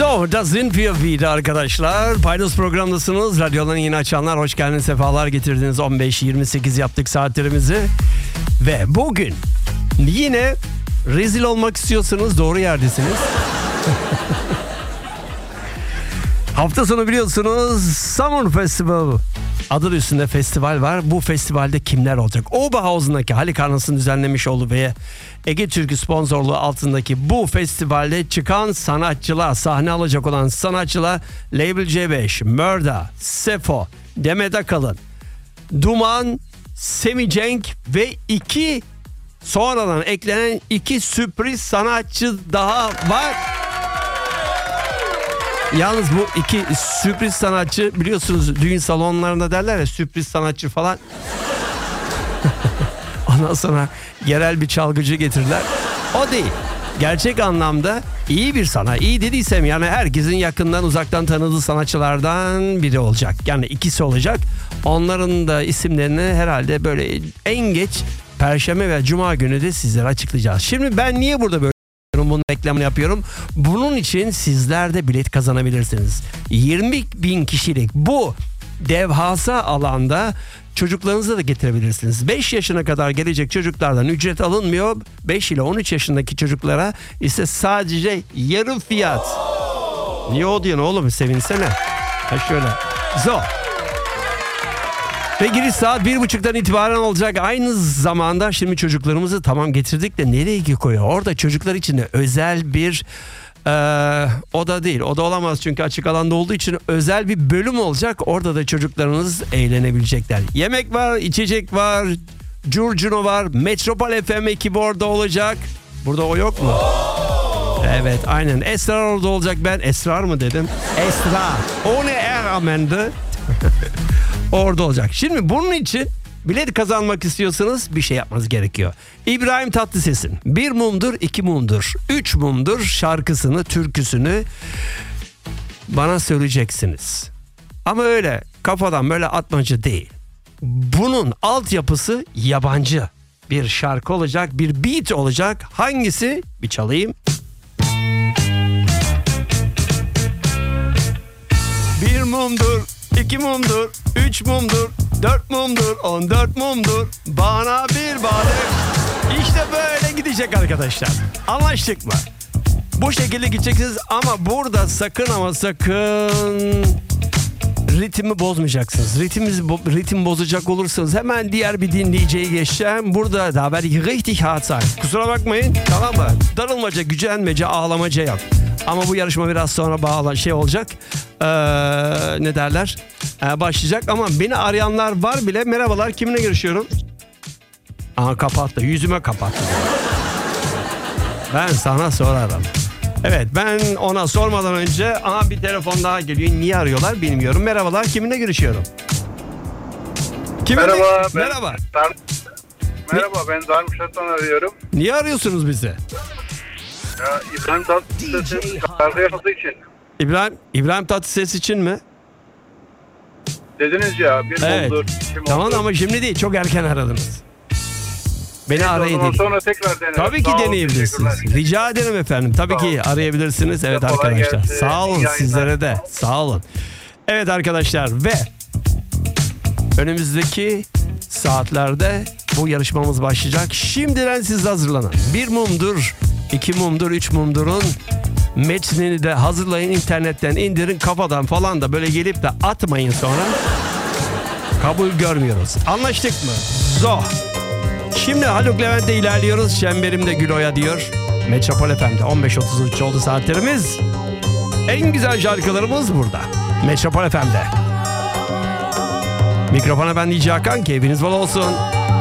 So, da sind wir wieder arkadaşlar. Paydos programdasınız. Radyolarını yeni açanlar hoş geldiniz, sefalar getirdiniz. 15-28 yaptık saatlerimizi. Ve bugün yine rezil olmak istiyorsanız doğru yerdesiniz. Hafta sonu biliyorsunuz Summer Festival adı üstünde festival var. Bu festivalde kimler olacak? Oberhausen'daki Halikarnas'ın düzenlemiş olduğu ve Ege Türkü sponsorluğu altındaki bu festivalde çıkan sanatçılar, sahne alacak olan sanatçılar Label C5, Murda, Sefo, Demet Akalın, Duman, Semi Cenk ve sonradan eklenen 2 sürpriz sanatçı daha var. Yalnız bu 2 sürpriz sanatçı biliyorsunuz düğün salonlarında derler ya sürpriz sanatçı falan. Ondan sonra yerel bir çalgıcı getirdiler. O değil. Gerçek anlamda iyi bir sanat. İyi dediysem yani herkesin yakından uzaktan tanıdığı sanatçılardan biri olacak. Yani ikisi olacak. Onların da isimlerini herhalde böyle en geç Perşembe ve Cuma günü de sizlere açıklayacağız. Şimdi ben niye burada böyle bunun reklamını yapıyorum? Bunun için sizler de bilet kazanabilirsiniz. 20.000 kişilik bu devasa alanda çocuklarınızı da getirebilirsiniz. 5 yaşına kadar gelecek çocuklardan ücret alınmıyor. 5 ile 13 yaşındaki çocuklara ise sadece yarım fiyat. Niye o diyorsun oğlum, sevinsene. Ha şöyle. Ve giriş saat 1.30'dan itibaren olacak. Aynı zamanda şimdi çocuklarımızı tamam getirdik de nereye koyuyor? Orada çocuklar için de özel bir oda değil. Oda olamaz çünkü açık alanda olduğu için özel bir bölüm olacak. Orada da çocuklarınız eğlenebilecekler. Yemek var, içecek var, curcuna var. Metropol FM ekibi orada olacak. Burada o yok mu? Evet aynen. Esrar orada olacak. Ben Esrar mı dedim? Esrar. O ne rağmendi? Orada olacak. Şimdi bunun için bilet kazanmak istiyorsanız bir şey yapmanız gerekiyor. İbrahim Tatlıses'in Bir Mumdur, İki Mumdur, Üç Mumdur şarkısını, türküsünü bana söyleyeceksiniz. Ama öyle kafadan böyle atmaca değil. Bunun altyapısı yabancı bir şarkı olacak, bir beat olacak. Hangisi? Bir çalayım. Bir mumdur, 2 mumdur, 3 mumdur, 4 mumdur, 14 mumdur, bana bir bardak. İşte böyle gidecek arkadaşlar. Anlaştık mı? Bu şekilde gideceksiniz ama burada sakın ama sakın ritmi bozmayacaksınız. Ritim bozacak olursanız hemen diğer bir dinleyiciye geçeceğim. Burada da werde ich richtig hart sein. Kusura bakmayın, tamam mı? Darılmaca, gücenmece, ağlamaca yok. Ama bu yarışma biraz sonra olacak. Ne derler? Başlayacak ama beni arayanlar var bile. Merhabalar, kiminle görüşüyorum? Aha kapattı. Yüzüme kapattı. Ben sana sorarım. Evet, ben ona sormadan önce bir telefon daha geliyor. Niye arıyorlar bilmiyorum. Merhabalar, kiminle görüşüyorum? Merhaba. Merhaba. Merhaba, ben Darmstadt'tan arıyorum. Niye arıyorsunuz bizi? Ya, İbrahim Tatlıses'in şarkı yaptığı için. İbrahim Tatlıses için mi? Dediniz ya, bir evet. Oldur, Tamam oldur. Ama şimdi değil, çok erken aradınız. Beni arayın. Sonra tekrar denerim. Tabii ki deneyebilirsiniz. Rica ederim efendim. Tabii ki arayabilirsiniz. Evet arkadaşlar. Gelsin. Sağ olun sizlere de. Sağ olun. Evet arkadaşlar ve önümüzdeki saatlerde bu yarışmamız başlayacak. Şimdiden siz hazırlanın. 1 mumdur, 2 mumdur, 3 mumdurun metnini de hazırlayın, internetten indirin, kafadan falan da böyle gelip de atmayın sonra. Kabul görmüyoruz. Anlaştık mı? Şimdi Haluk Levent'te ilerliyoruz. Çemberimde Güloya diyor. Metropol FM'de 15.33 oldu saatlerimiz. En güzel şarkılarımız burada. Metropol FM'de. Mikrofona ben DJ Hakan. Keyfiniz bol olsun.